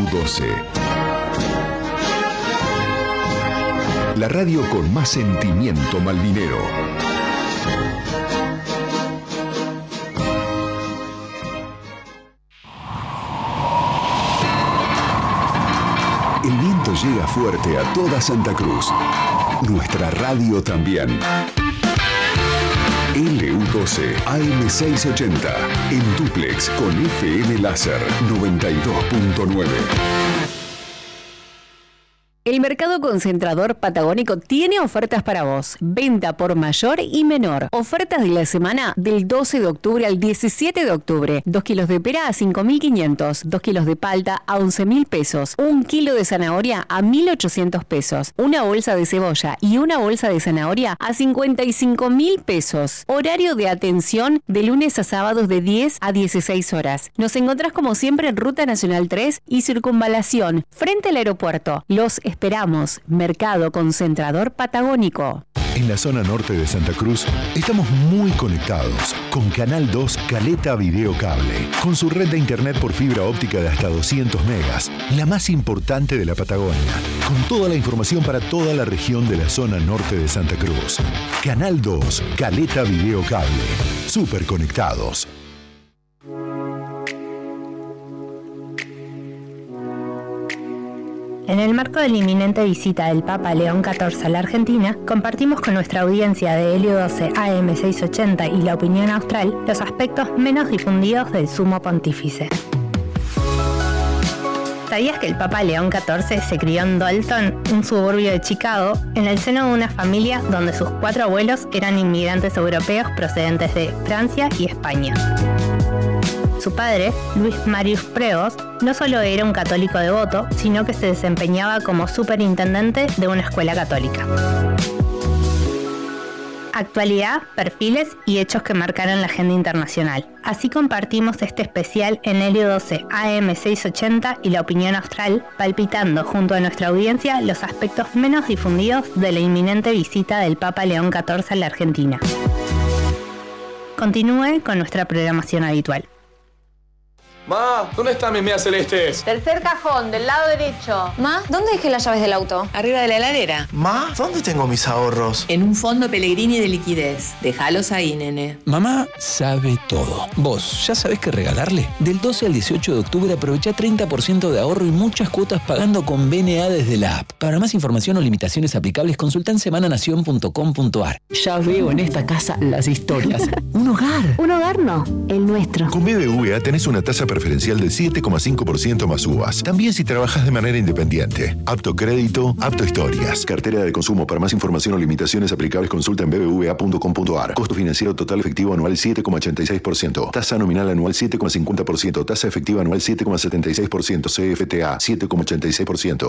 LU12. La radio con más sentimiento malvinero. El viento llega fuerte a toda Santa Cruz. Nuestra radio también. LU12 AM680 en dúplex con FM láser 92.9. El Mercado Concentrador Patagónico tiene ofertas para vos. Venta por mayor y menor. Ofertas de la semana del 12 de octubre al 17 de octubre. 2 kilos de pera a 5.500. 2 kilos de palta a 11.000 pesos. 1 kilo de zanahoria a 1.800 pesos. Una bolsa de cebolla y una bolsa de zanahoria a 55.000 pesos. Horario de atención de lunes a sábados de 10 a 16 horas. Nos encontrás como siempre en Ruta Nacional 3 y Circunvalación, frente al aeropuerto. Los esperamos. Mercado Concentrador Patagónico. En la zona norte de Santa Cruz estamos muy conectados con Canal 2 Caleta Video Cable, con su red de internet por fibra óptica de hasta 200 megas, la más importante de la Patagonia, con toda la información para toda la región de la zona norte de Santa Cruz. Canal 2 Caleta Video Cable, súper conectados. En el marco de la inminente visita del Papa León XIV a la Argentina, compartimos con nuestra audiencia de LU12 AM680 y La Opinión Austral los aspectos menos difundidos del Sumo Pontífice. ¿Sabías que el Papa León XIV se crió en Dalton, un suburbio de Chicago, en el seno de una familia donde sus 4 abuelos eran inmigrantes europeos procedentes de Francia y España? Su padre, Luis Marius Prevost, no solo era un católico devoto, sino que se desempeñaba como superintendente de una escuela católica. Actualidad, perfiles y hechos que marcaron la agenda internacional. Así compartimos este especial en LU12 AM680 y La Opinión Austral, palpitando junto a nuestra audiencia los aspectos menos difundidos de la inminente visita del Papa León XIV a la Argentina. Continúe con nuestra programación habitual. Ma, ¿dónde están mis medias celestes? Tercer cajón, del lado derecho. Ma, ¿dónde dejé las llaves del auto? Arriba de la heladera. Ma, ¿dónde tengo mis ahorros? En un fondo Pellegrini de liquidez. Déjalos ahí, nene. Mamá sabe todo. ¿Vos ya sabés qué regalarle? Del 12 al 18 de octubre aprovecha 30% de ahorro y muchas cuotas pagando con BNA desde la app. Para más información o limitaciones aplicables, consulta en semananación.com.ar. Ya veo en esta casa las historias. Un hogar. Un hogar no, el nuestro. Con BBVA tenés una tasa preferencial del 7,5% más uvas. También si trabajas de manera independiente. Apto crédito, apto historias. Cartera de consumo. Para más información o limitaciones aplicables, consulta en bbva.com.ar. Costo financiero total efectivo anual 7,86%. Tasa nominal anual 7,50%. Tasa efectiva anual 7,76%. CFTA 7,86%.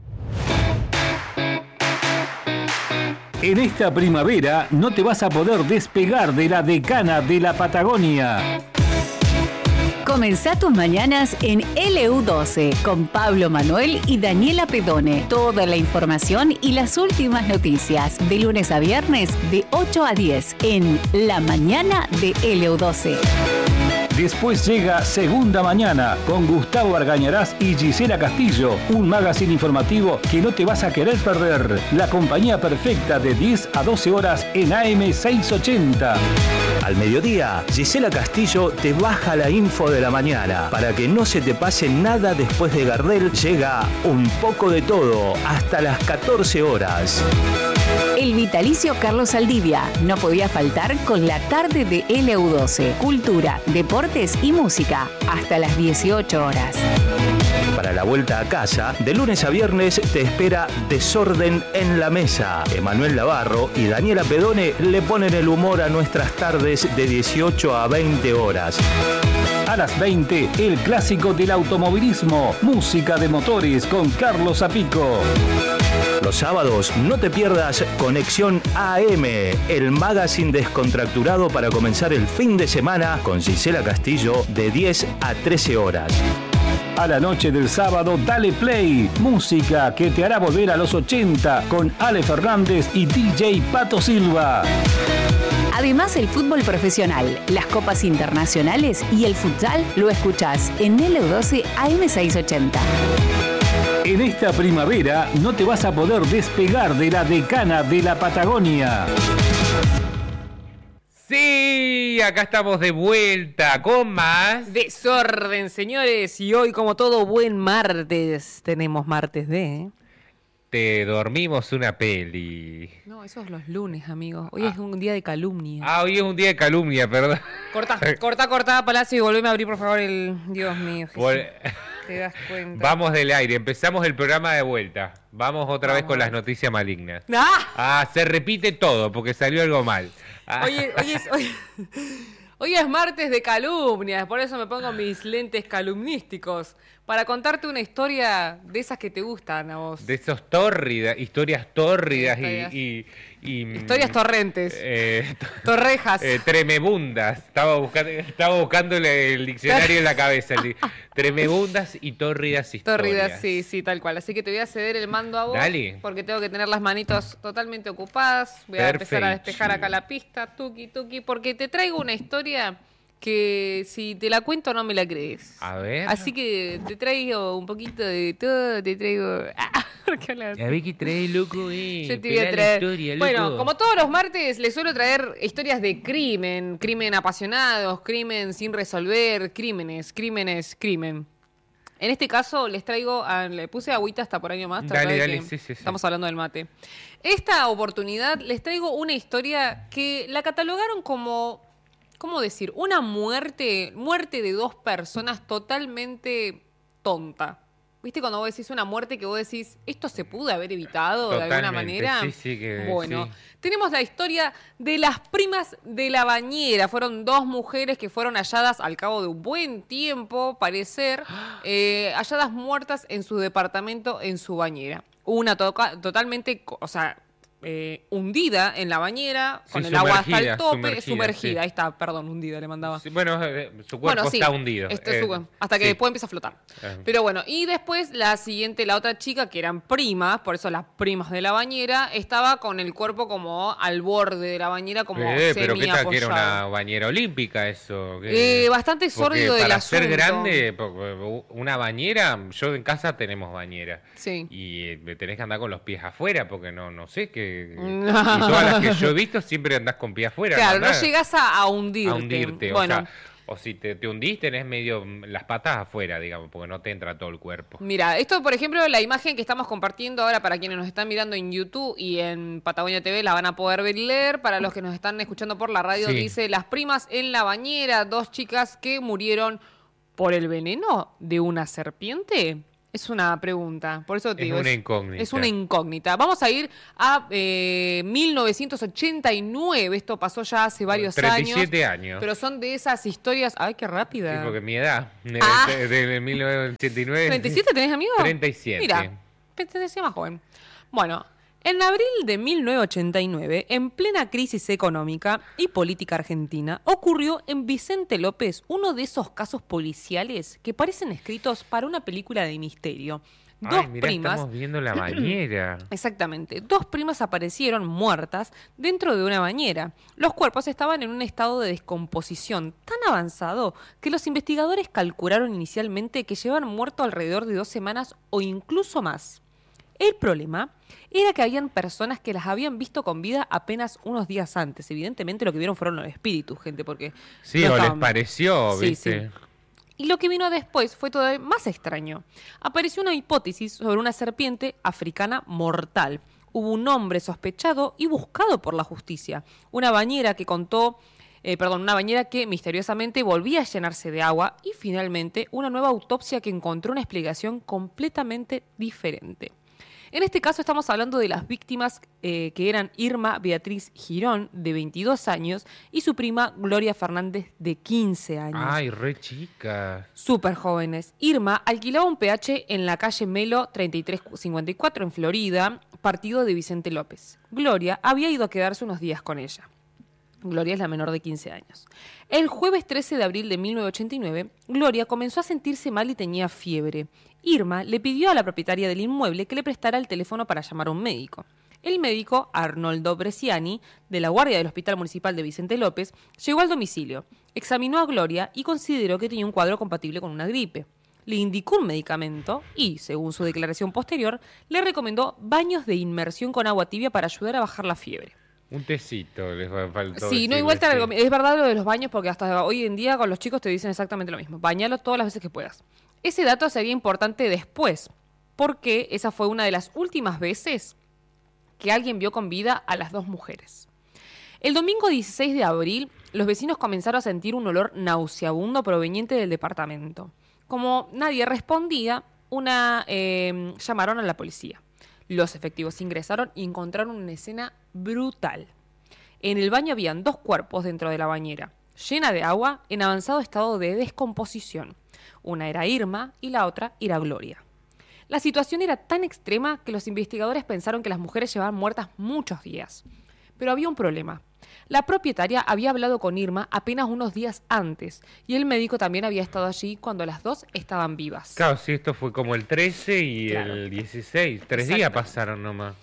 En esta primavera no te vas a poder despegar de la decana de la Patagonia. Comenzá tus mañanas en LU12 con Pablo Manuel y Daniela Pedone. Toda la información y las últimas noticias de lunes a viernes de 8 a 10 en La Mañana de LU12. Después llega Segunda Mañana con Gustavo Argañarás y Gisela Castillo, un magazine informativo que no te vas a querer perder. La compañía perfecta de 10 a 12 horas en AM680. Al mediodía, Gisela Castillo te baja la info de la mañana. Para que no se te pase nada después de Gardel, llega Un poco de todo hasta las 14 horas. El vitalicio Carlos Saldivia no podía faltar con la tarde de LU12. Cultura, deportes y música hasta las 18 horas. Para la vuelta a casa, de lunes a viernes te espera Desorden en la Mesa. Emanuel Navarro y Daniela Pedone le ponen el humor a nuestras tardes de 18 a 20 horas. A las 20, el clásico del automovilismo, música de motores con Carlos Zapico. Los sábados no te pierdas Conexión AM, el magazine descontracturado para comenzar el fin de semana con Gisela Castillo de 10 a 13 horas. A la noche del sábado, dale play. Música que te hará volver a los 80 con Ale Fernández y DJ Pato Silva. Además, el fútbol profesional, las copas internacionales y el futsal lo escuchás en LU12 AM680. En esta primavera no te vas a poder despegar de la decana de la Patagonia. Sí, acá estamos de vuelta con más Desorden, señores. Y hoy, como todo buen martes, tenemos martes de... Te dormimos una peli. No, eso es los lunes, amigos. Hoy es un día de calumnia. Hoy es un día de calumnia, perdón. Corta, Palacio, y volveme a abrir, por favor, el... Dios mío, ¿te das cuenta? Vamos del aire, empezamos el programa de vuelta. Vamos otra vez con las noticias malignas. Se repite todo, porque salió algo mal. Hoy es martes de calumnias, por eso me pongo mis lentes calumnísticos, para contarte una historia de esas que te gustan a vos. De esos historias tórridas y historias torrentes. Torrejas. Tremebundas. Estaba buscando el diccionario en la cabeza. Tremebundas y tórridas historias. Tórridas, sí, tal cual. Así que te voy a ceder el mando a vos. Dale. Porque tengo que tener las manitos totalmente ocupadas. Voy a empezar a despejar acá la pista. Tuki, porque te traigo una historia que si te la cuento no me la crees. A ver. Así que te traigo un poquito de todo, te traigo... A ver qué trae, loco, Yo te voy a traer... Historia, bueno, como todos los martes, les suelo traer historias de crimen apasionados, crimen sin resolver, crimen. En este caso les traigo, le puse agüita hasta por ahí más. Dale, sí. Estamos hablando del mate. Esta oportunidad les traigo una historia que la catalogaron como... ¿Cómo decir? Una muerte de dos personas totalmente tonta. ¿Viste cuando vos decís una muerte que vos decís, esto se pudo haber evitado de alguna manera? Sí, bueno, tenemos la historia de las primas de la bañera. Fueron dos mujeres que fueron halladas al cabo de un buen tiempo, parecer, halladas muertas en su departamento, en su bañera. Una totalmente, hundida en la bañera, con el agua hasta el tope, sumergida. Ahí está, perdón, hundida le mandaba. Sí, su cuerpo está hundido. Hasta que después empieza a flotar. Pero bueno, y después la otra chica, que eran primas, por eso las primas de la bañera, estaba con el cuerpo como al borde de la bañera, como pero ¿qué tal que era semi-apoyado. una bañera olímpica eso? Bastante sórdido del asunto. Para ser grande, una bañera, yo en casa tenemos bañera. Sí. Y tenés que andar con los pies afuera, porque no sé qué... Y todas las que yo he visto siempre andás con pie afuera. Claro, no llegás a hundirte. Bueno. O si te hundís, tenés medio las patas afuera, digamos, porque no te entra todo el cuerpo. Mira, esto, por ejemplo, la imagen que estamos compartiendo ahora para quienes nos están mirando en YouTube y en Patagonia TV la van a poder ver y leer. Para los que nos están escuchando por la radio, dice: las primas en la bañera, dos chicas que murieron por el veneno de una serpiente. Es una pregunta, por eso te digo. Es una incógnita. Es una incógnita. Vamos a ir a 1989. Esto pasó ya hace varios 37 años. Pero son de esas historias... ¡Ay, qué rápida! Sí, porque mi edad, de 1989... ¿37 tenés, amigo? 37. Mira, te decía más joven. Bueno... En abril de 1989, en plena crisis económica y política argentina, ocurrió en Vicente López uno de esos casos policiales que parecen escritos para una película de misterio. Primas, estamos viendo la bañera. Exactamente. Dos primas aparecieron muertas dentro de una bañera. Los cuerpos estaban en un estado de descomposición tan avanzado que los investigadores calcularon inicialmente que llevaban muerto alrededor de 2 semanas o incluso más. El problema era que habían personas que las habían visto con vida apenas unos días antes. Evidentemente lo que vieron fueron los espíritus, gente, porque... Sí, no les pareció, ¿viste? Sí. Y lo que vino después fue todavía más extraño. Apareció una hipótesis sobre una serpiente africana mortal. Hubo un hombre sospechado y buscado por la justicia. Una bañera que misteriosamente volvía a llenarse de agua y finalmente una nueva autopsia que encontró una explicación completamente diferente. En este caso estamos hablando de las víctimas que eran Irma Beatriz Girón, de 22 años, y su prima Gloria Fernández, de 15 años. ¡Ay, re chicas! Súper jóvenes. Irma alquilaba un PH en la calle Melo 3354 en Florida, partido de Vicente López. Gloria había ido a quedarse unos días con ella. Gloria es la menor de 15 años. El jueves 13 de abril de 1989, Gloria comenzó a sentirse mal y tenía fiebre. Irma le pidió a la propietaria del inmueble que le prestara el teléfono para llamar a un médico. El médico Arnoldo Bresciani, de la guardia del Hospital Municipal de Vicente López, llegó al domicilio, examinó a Gloria y consideró que tenía un cuadro compatible con una gripe. Le indicó un medicamento y, según su declaración posterior, le recomendó baños de inmersión con agua tibia para ayudar a bajar la fiebre. Un tecito les faltó. Sí, no, igual es verdad lo de los baños, porque hasta hoy en día con los chicos te dicen exactamente lo mismo. Bañalo todas las veces que puedas. Ese dato sería importante después, porque esa fue una de las últimas veces que alguien vio con vida a las dos mujeres. El domingo 16 de abril, los vecinos comenzaron a sentir un olor nauseabundo proveniente del departamento. Como nadie respondía, llamaron a la policía. Los efectivos ingresaron y encontraron una escena brutal. En el baño habían 2 cuerpos dentro de la bañera, llena de agua, en avanzado estado de descomposición. Una era Irma y la otra era Gloria. La situación era tan extrema que los investigadores pensaron que las mujeres llevaban muertas muchos días. Pero había un problema. La propietaria había hablado con Irma apenas unos días antes y el médico también había estado allí cuando las dos estaban vivas. Claro, sí, esto fue como el 13 y el 16. 3 días pasaron nomás.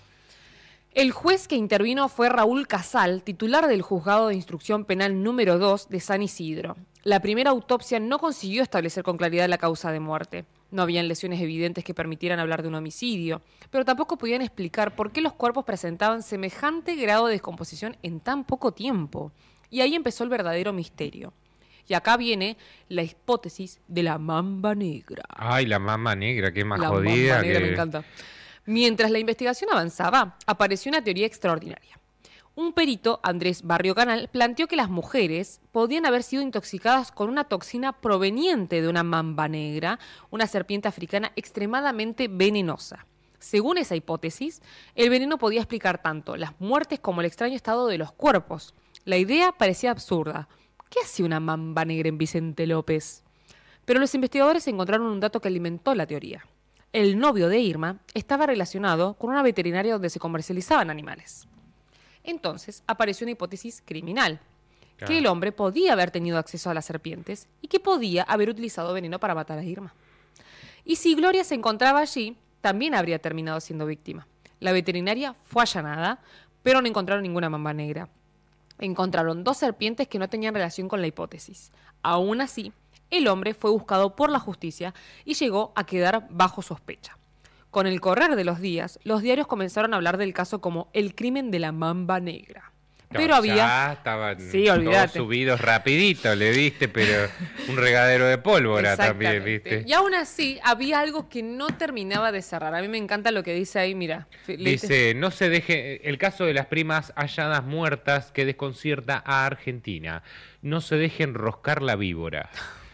El juez que intervino fue Raúl Casal, titular del Juzgado de Instrucción Penal número 2 de San Isidro. La primera autopsia no consiguió establecer con claridad la causa de muerte. No habían lesiones evidentes que permitieran hablar de un homicidio, pero tampoco podían explicar por qué los cuerpos presentaban semejante grado de descomposición en tan poco tiempo. Y ahí empezó el verdadero misterio. Y acá viene la hipótesis de la mamba negra. Ay, la mamba negra, qué más la jodida. Mamba negra, me encanta. Mientras la investigación avanzaba, apareció una teoría extraordinaria. Un perito, Andrés Barrio Canal, planteó que las mujeres podían haber sido intoxicadas con una toxina proveniente de una mamba negra, una serpiente africana extremadamente venenosa. Según esa hipótesis, el veneno podía explicar tanto las muertes como el extraño estado de los cuerpos. La idea parecía absurda. ¿Qué hacía una mamba negra en Vicente López? Pero los investigadores encontraron un dato que alimentó la teoría. El novio de Irma estaba relacionado con una veterinaria donde se comercializaban animales. Entonces apareció una hipótesis criminal, que el hombre podía haber tenido acceso a las serpientes y que podía haber utilizado veneno para matar a Irma. Y si Gloria se encontraba allí, también habría terminado siendo víctima. La veterinaria fue allanada, pero no encontraron ninguna mamba negra. Encontraron 2 serpientes que no tenían relación con la hipótesis. Aún así, el hombre fue buscado por la justicia y llegó a quedar bajo sospecha. Con el correr de los días, los diarios comenzaron a hablar del caso como el crimen de la mamba negra. Pero había... Ya estaban todos subidos rapidito, le diste, pero un regadero de pólvora también, ¿viste? Y aún así, había algo que no terminaba de cerrar. A mí me encanta lo que dice ahí, mira. Dice, no se deje... El caso de las primas halladas muertas que desconcierta a Argentina. No se deje enroscar la víbora.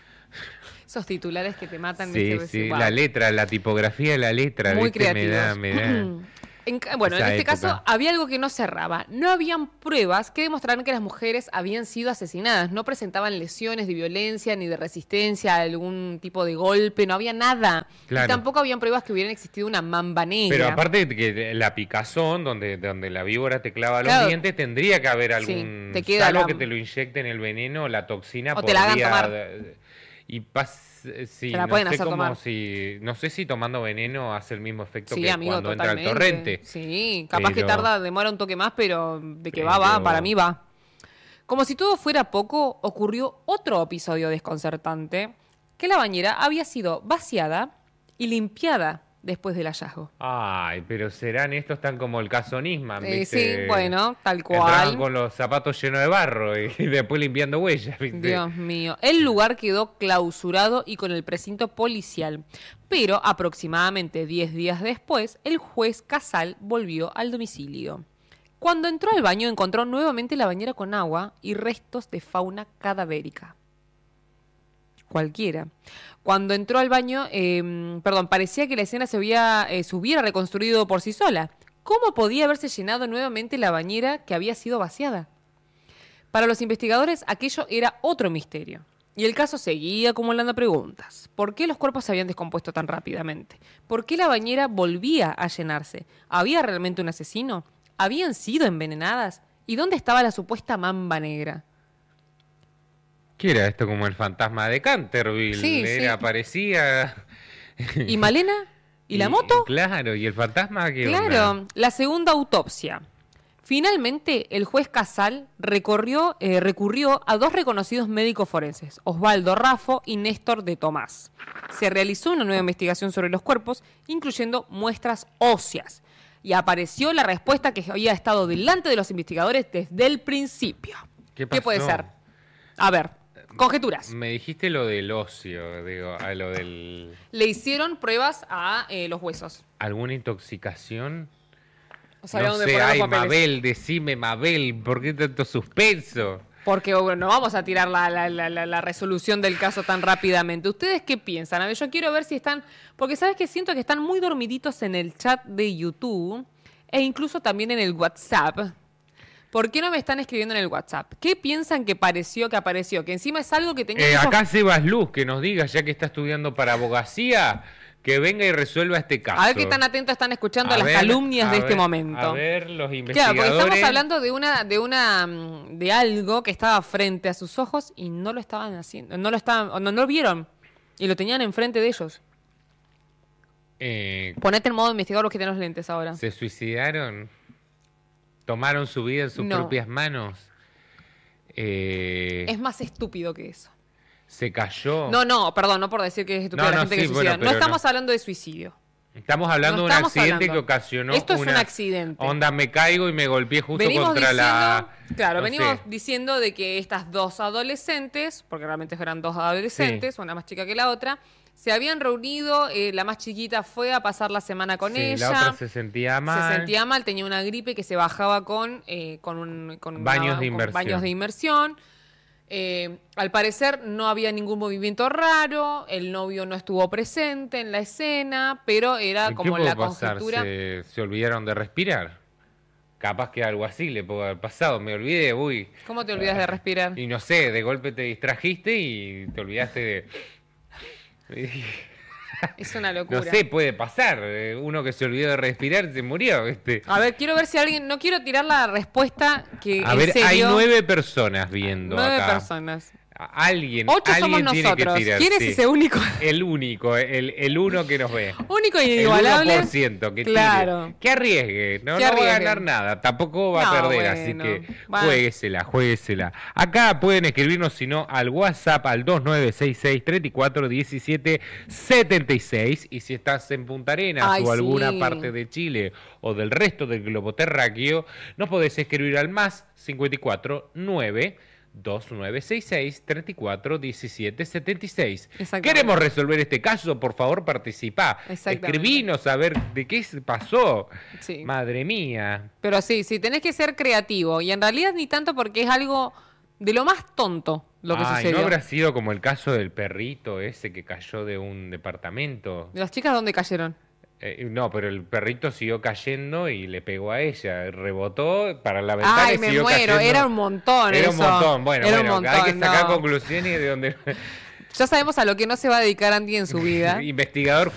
Esos titulares que te matan. Sí, wow. La letra, la tipografía de la letra. Muy ¿viste? creativos. Me da... Bueno, en este caso había algo que no cerraba. No habían pruebas que demostraran que las mujeres habían sido asesinadas. No presentaban lesiones de violencia ni de resistencia a algún tipo de golpe. No había nada. Claro. Y tampoco habían pruebas que hubieran existido una mamba negra. Pero aparte de que la picazón, donde la víbora te clava los dientes, tendría que haber algún... te queda salvo que te lo inyecten el veneno, la toxina. O te la hagan tomar. Y sí, te la pueden hacer tomar. No sé si tomando veneno hace el mismo efecto sí, que amigo, cuando totalmente. Entra el torrente. Sí, capaz que demora un toque más, pero de que va, para mí va. Como si todo fuera poco, ocurrió otro episodio desconcertante, que la bañera había sido vaciada y limpiada después del hallazgo. Ay, pero serán estos tan como el caso Nisman, ¿viste? Sí, bueno, tal cual. Entraban con los zapatos llenos de barro y después limpiando huellas, ¿viste? Dios mío. El lugar quedó clausurado y con el precinto policial. Pero aproximadamente 10 días después, el juez Casal volvió al domicilio. Cuando entró al baño, encontró nuevamente la bañera con agua y restos de fauna cadavérica. Cualquiera. Cuando entró al baño, parecía que la escena se hubiera reconstruido por sí sola. ¿Cómo podía haberse llenado nuevamente la bañera que había sido vaciada? Para los investigadores, aquello era otro misterio. Y el caso seguía acumulando preguntas. ¿Por qué los cuerpos se habían descompuesto tan rápidamente? ¿Por qué la bañera volvía a llenarse? ¿Había realmente un asesino? ¿Habían sido envenenadas? ¿Y dónde estaba la supuesta mamba negra? ¿Qué era esto? Como el fantasma de Canterville. Sí. Aparecía... ¿Y Malena? ¿Y la moto? Claro, ¿y el fantasma qué Claro, onda? la segunda autopsia. Finalmente, el juez Casal recurrió a 2 reconocidos médicos forenses, Osvaldo Raffo y Néstor de Tomás. Se realizó una nueva investigación sobre los cuerpos, incluyendo muestras óseas. Y apareció la respuesta que había estado delante de los investigadores desde el principio. ¿Qué pasó? ¿Qué puede ser? A ver, conjeturas. Me dijiste lo del óseo, a lo del... Le hicieron pruebas a los huesos. ¿Alguna intoxicación? No sabía No dónde sé, poner los ay, papeles. Mabel, decime, Mabel, ¿por qué tanto suspenso? Porque bueno, no vamos a tirar la resolución del caso tan rápidamente. ¿Ustedes qué piensan? A ver, yo quiero ver si están... Porque sabes que siento que están muy dormiditos en el chat de YouTube e incluso también en el WhatsApp. ¿Por qué no me están escribiendo en el WhatsApp? ¿Qué piensan que apareció? Que encima es algo que tenía... Acá Sebas Luz, que nos diga, ya que está estudiando para abogacía, que venga y resuelva este caso. A ver qué tan atentos están escuchando a las calumnias de este momento. A ver, los investigadores... Claro, porque estamos hablando de algo que estaba frente a sus ojos y no lo estaban haciendo, no lo vieron y lo tenían enfrente de ellos. Ponete en modo investigador los que tienen los lentes ahora. ¿Se suicidaron? ¿Tomaron su vida en sus propias manos? Es más estúpido que eso. ¿Se cayó? No, perdón, no por decir que es estúpido la gente que se suicida. Bueno, no estamos hablando de suicidio. Estamos hablando de un accidente que ocasionó... Esto es un accidente. Onda, me caigo y me golpeé justo venimos contra diciendo, Claro, no venimos sé. diciendo de que estas 2 adolescentes, porque realmente eran 2 adolescentes, una más chica que la otra, se habían reunido, la más chiquita fue a pasar la semana con ella. La otra se sentía mal. Se sentía mal, tenía una gripe que se bajaba con baños de inmersión. Al parecer no había ningún movimiento raro, el novio no estuvo presente en la escena, pero era como la conjetura. ¿Se olvidaron de respirar? Capaz que algo así le pudo haber pasado, me olvidé, uy. ¿Cómo te olvidas de respirar? Y no sé, de golpe te distrajiste y te olvidaste de... Es una locura. No sé, puede pasar. Uno que se olvidó de respirar se murió. A ver, quiero ver si alguien... No quiero tirar la respuesta que A ver, serio, hay 9 personas viendo 9 acá. personas. Alguien 8 somos tiene nosotros. que tirar, ¿Quién es ese único? El único, el uno que nos ve. Único y inigualable. El 1% que claro. tire. Que arriesgue. No arriesgue. va a ganar nada. Tampoco va a perder, así que juéguesela. Acá pueden escribirnos, si no, al WhatsApp al 2966-341776. Y si estás en Punta Arenas o alguna parte de Chile o del resto del globo terráqueo, nos podés escribir al más 549 2966-341776. Queremos resolver este caso, por favor participá. Escribinos a ver de qué pasó. Sí. Madre mía. Pero sí, tenés que ser creativo. Y en realidad ni tanto porque es algo de lo más tonto lo que sucedió. ¿No habrá sido como el caso del perrito ese que cayó de un departamento? ¿De las chicas dónde cayeron? No, pero el perrito siguió cayendo y le pegó a ella. Rebotó para la ventana y siguió cayendo. Era un montón Era eso. un montón. Bueno, un montón, hay que sacar conclusiones de donde... Ya sabemos a lo que no se va a dedicar Andy en su vida. Investigador